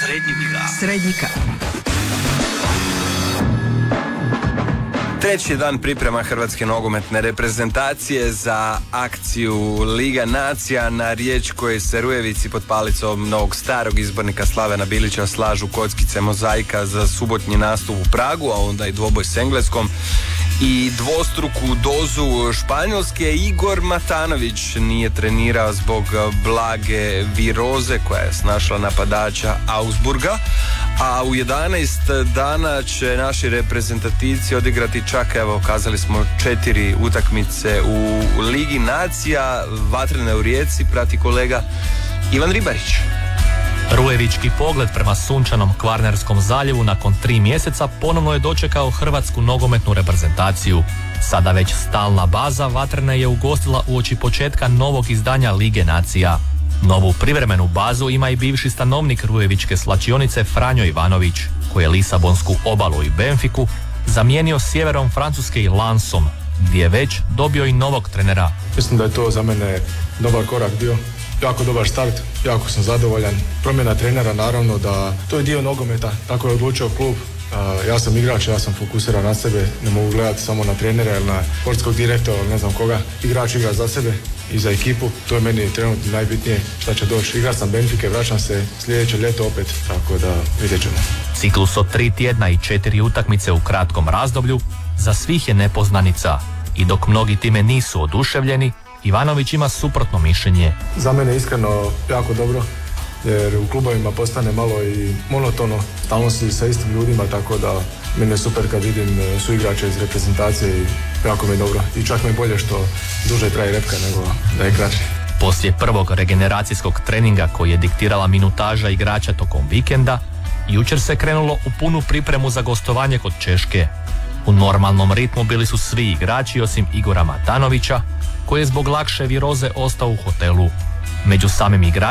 Srednjika. Treći dan priprema hrvatske nogometne reprezentacije za akciju Liga nacija. Na Riječkoj se Rujevici pod palicom novog starog izbornika Slavena Bilića slažu kockice mozaika za subotnji nastup u Pragu, a onda i dvoboj s Engleskom i dvostruku dozu Španjolske. Igor Matanović nije trenirao zbog blage viroze koja je snašla napadača Augsburga, a u 11 dana će naši reprezentativci odigrati čak, evo, kazali smo 4 utakmice u Ligi nacija. Vatrene u Rijeci prati kolega Ivan Ribarić. Rujevički pogled prema sunčanom Kvarnerskom zaljevu nakon 3 mjeseca ponovno je dočekao hrvatsku nogometnu reprezentaciju. Sada već stalna baza Vatrene je ugostila uoči početka novog izdanja Lige nacija. Novu privremenu bazu ima i bivši stanovnik Rujevičke slačionice Franjo Ivanović, koji je Lisabonsku obalu i Benfiku zamijenio sjeverom Francuske i Lansom, gdje je već dobio i novog trenera. Mislim da je to za mene dobar korak bio. Jako dobar start, jako sam zadovoljan. Promjena trenera, naravno da to je dio nogometa, tako je odlučio klub. Ja sam igrač, ja sam fokusiran na sebe, ne mogu gledati samo na trenera ili na sportskog direktora ili ne znam koga. Igrač igra za sebe i za ekipu, to je meni trenutno najbitnije šta će doći. Igra sam Benfike, vraćam se sljedeće ljeto opet, tako da vidjet ćemo. Ciklus od 3 tjedna i 4 utakmice u kratkom razdoblju za svih je nepoznanica i dok mnogi time nisu oduševljeni, Ivanović ima suprotno mišljenje. Za mene iskreno jako dobro, jer u klubovima postane malo i monotono, stalno si sa istim ljudima, tako da meni je super kad vidim suigrače iz reprezentacije i jako mi je dobro. I čak mi je bolje što duže traje repka nego da je kraće. Poslije prvog regeneracijskog treninga koji je diktirala minutaža igrača tokom vikenda, jučer se krenulo u punu pripremu za gostovanje kod Češke. U normalnom ritmu bili su svi igrači osim Igora Matanovića, koji je zbog lakše viroze ostao u hotelu. Među samim igračima